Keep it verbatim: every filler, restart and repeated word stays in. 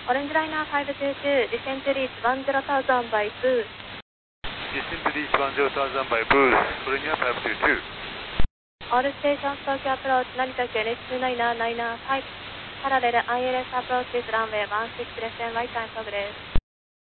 Orange Liner five two two, descend to reach one zero thousand by boost. Descend to reach one zero thousand by boost, Orange Liner five two two. All stations Tokyo approach, Narita L two nine nine five, parallel I L S approach is runway one six less than right time progress.